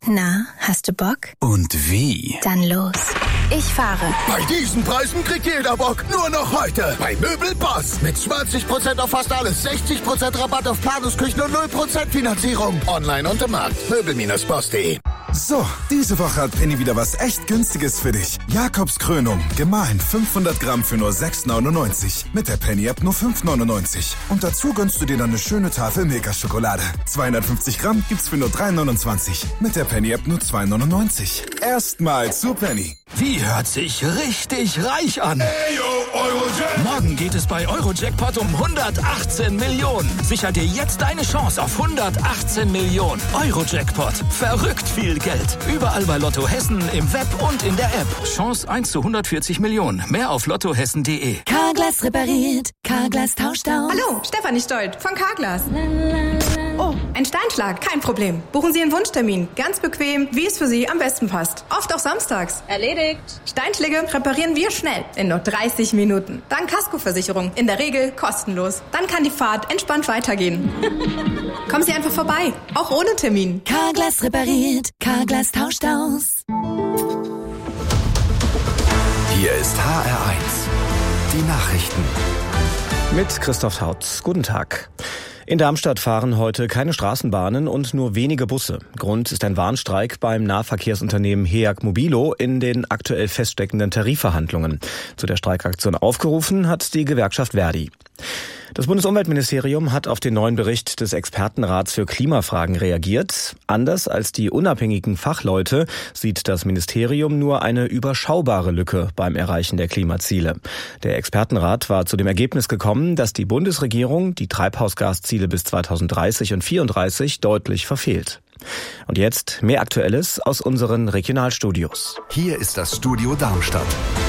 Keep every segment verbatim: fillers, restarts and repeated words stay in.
Na, hast du Bock? Und wie? Dann los. Ich fahre. Bei diesen Preisen kriegt jeder Bock. Nur noch heute. Bei Möbelboss. Mit zwanzig Prozent auf fast alles. sechzig Prozent Rabatt auf Planungsküchen und null Prozent Finanzierung. Online und im Markt. Möbel Bindestrich boss punkt de. So, diese Woche hat Penny wieder was echt Günstiges für dich. Jakobs Krönung. Gemahlen fünfhundert Gramm für nur sechs neunundneunzig. Mit der Penny-App nur fünf neunundneunzig. Und dazu gönnst du dir dann eine schöne Tafel Milka-Schokolade. zweihundertfünfzig Gramm gibt's für nur drei neunundzwanzig. Mit der Penny-App nur zwei neunundneunzig. Erstmal zu Penny. Die hört sich richtig reich an. Hey, yo, Eurojackpot. Morgen geht es bei Eurojackpot um hundertachtzehn Millionen. Sicher dir jetzt deine Chance auf hundertachtzehn Millionen. Eurojackpot. Verrückt viel Geld. Überall bei Lotto Hessen, im Web und in der App. Chance eins zu hundertvierzig Millionen. Mehr auf lottohessen punkt de. Carglass repariert. Carglass tauscht aus. Hallo, Stefanie Stolt von Carglass. Oh, ein Steinschlag, kein Problem. Buchen Sie einen Wunschtermin. Ganz bequem, wie es für Sie am besten passt. Oft auch samstags. Erledigt. Steinschläge reparieren wir schnell, in nur dreißig Minuten. Dank Kaskoversicherung, in der Regel kostenlos. Dann kann die Fahrt entspannt weitergehen. Kommen Sie einfach vorbei, auch ohne Termin. Carglass repariert. Carglass tauscht aus. Hier ist H R eins. Die Nachrichten. Mit Christoph Hautz. Guten Tag. In Darmstadt fahren heute keine Straßenbahnen und nur wenige Busse. Grund ist ein Warnstreik beim Nahverkehrsunternehmen Heag Mobilo in den aktuell feststeckenden Tarifverhandlungen. Zu der Streikaktion aufgerufen hat die Gewerkschaft Verdi. Das Bundesumweltministerium hat auf den neuen Bericht des Expertenrats für Klimafragen reagiert. Anders als die unabhängigen Fachleute sieht das Ministerium nur eine überschaubare Lücke beim Erreichen der Klimaziele. Der Expertenrat war zu dem Ergebnis gekommen, dass die Bundesregierung die Treibhausgasziele bis zweitausenddreißig und vierunddreißig deutlich verfehlt. Und jetzt mehr Aktuelles aus unseren Regionalstudios. Hier ist das Studio Darmstadt.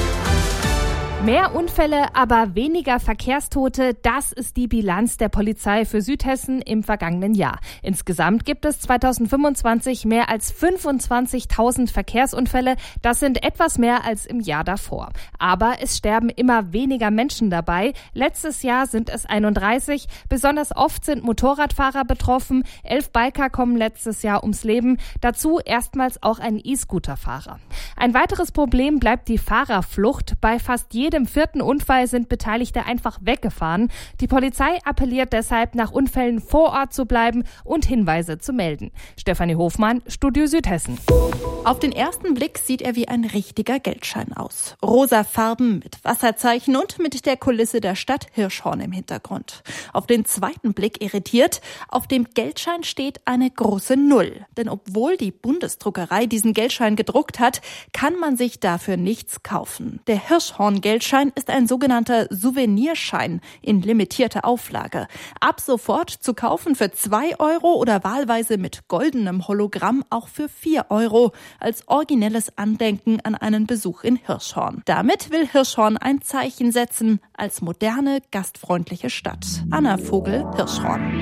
Mehr Unfälle, aber weniger Verkehrstote, das ist die Bilanz der Polizei für Südhessen im vergangenen Jahr. Insgesamt gibt es zweitausendfünfundzwanzig mehr als fünfundzwanzigtausend Verkehrsunfälle. Das sind etwas mehr als im Jahr davor. Aber es sterben immer weniger Menschen dabei. Letztes Jahr sind es einunddreißig. Besonders oft sind Motorradfahrer betroffen. Elf Biker kommen letztes Jahr ums Leben. Dazu erstmals auch ein E-Scooter-Fahrer. Ein weiteres Problem bleibt die Fahrerflucht. Bei fast jedem jedem vierten Unfall sind Beteiligte einfach weggefahren. Die Polizei appelliert deshalb, nach Unfällen vor Ort zu bleiben und Hinweise zu melden. Stefanie Hofmann, Studio Südhessen. Auf den ersten Blick sieht er wie ein richtiger Geldschein aus. Rosa Farben mit Wasserzeichen und mit der Kulisse der Stadt Hirschhorn im Hintergrund. Auf den zweiten Blick irritiert, auf dem Geldschein steht eine große Null. Denn obwohl die Bundesdruckerei diesen Geldschein gedruckt hat, kann man sich dafür nichts kaufen. Der Hirschhorn-Geldschein ist ein sogenannter Souvenirschein in limitierter Auflage. Ab sofort zu kaufen für zwei Euro oder wahlweise mit goldenem Hologramm auch für vier Euro als originelles Andenken an einen Besuch in Hirschhorn. Damit will Hirschhorn ein Zeichen setzen als moderne, gastfreundliche Stadt. Anna Vogel, Hirschhorn.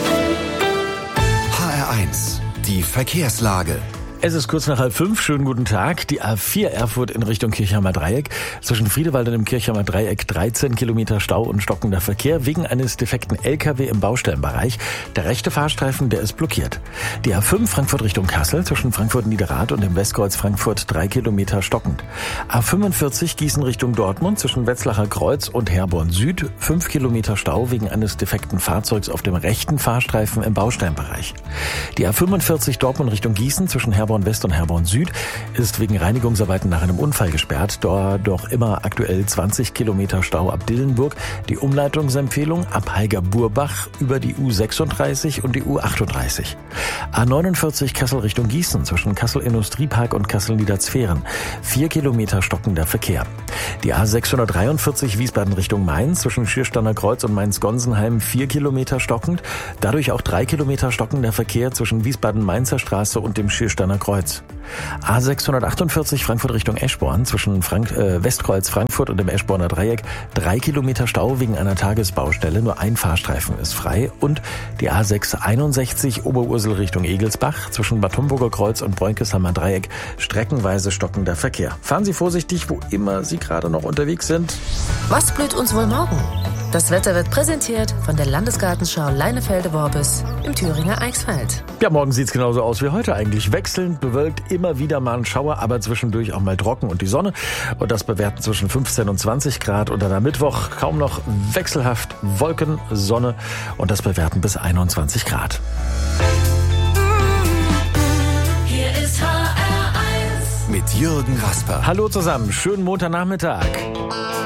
H R eins. Die Verkehrslage. Es ist kurz nach halb fünf. Schönen guten Tag. Die A vier Erfurt in Richtung Kirchheimer Dreieck. Zwischen Friedewald und dem Kirchheimer Dreieck dreizehn Kilometer Stau und stockender Verkehr wegen eines defekten L K W im Baustellenbereich. Der rechte Fahrstreifen, der ist blockiert. Die A fünf Frankfurt Richtung Kassel zwischen Frankfurt Niederrad und dem Westkreuz Frankfurt drei Kilometer stockend. A fünfundvierzig Gießen Richtung Dortmund zwischen Wetzlacher Kreuz und Herborn Süd fünf Kilometer Stau wegen eines defekten Fahrzeugs auf dem rechten Fahrstreifen im Baustellenbereich. Die A fünfundvierzig Dortmund Richtung Gießen zwischen Herborn West und Herborn Süd ist wegen Reinigungsarbeiten nach einem Unfall gesperrt. Dort doch immer aktuell zwanzig Kilometer Stau ab Dillenburg. Die Umleitungsempfehlung ab Heiger-Burbach über die U sechsunddreißig und die U achtunddreißig. A neunundvierzig Kassel Richtung Gießen zwischen Kassel Industriepark und Kassel Niederzweren. Vier Kilometer stockender Verkehr. Die A sechshundertdreiundvierzig Wiesbaden Richtung Mainz zwischen Schiersteiner Kreuz und Mainz-Gonsenheim vier Kilometer stockend. Dadurch auch drei Kilometer stockender Verkehr zwischen Wiesbaden-Mainzer Straße und dem Schiersteiner Kreuz. A sechshundertachtundvierzig Frankfurt Richtung Eschborn zwischen Frank- äh, Westkreuz Frankfurt und dem Eschborner Dreieck. Drei Kilometer Stau wegen einer Tagesbaustelle. Nur ein Fahrstreifen ist frei. Und die A sechshunderteinundsechzig Oberursel Richtung Richtung Egelsbach. Zwischen Bad Homburger Kreuz und Bräunkesheimer Dreieck streckenweise stockender Verkehr. Fahren Sie vorsichtig, wo immer Sie gerade noch unterwegs sind. Was blüht uns wohl morgen? Das Wetter wird präsentiert von der Landesgartenschau Leinefelde-Worbis im Thüringer Eichsfeld. Ja, morgen sieht's genauso aus wie heute eigentlich. Wechselnd bewölkt, immer wieder mal ein Schauer, aber zwischendurch auch mal trocken und die Sonne. Und das bewerten zwischen fünfzehn und zwanzig Grad. Und dann am Mittwoch kaum noch wechselhaft Wolken, Sonne und das bewerten bis einundzwanzig Grad. Hier ist H R eins Mit Jürgen Rasper. Hallo zusammen, schönen Montagnachmittag.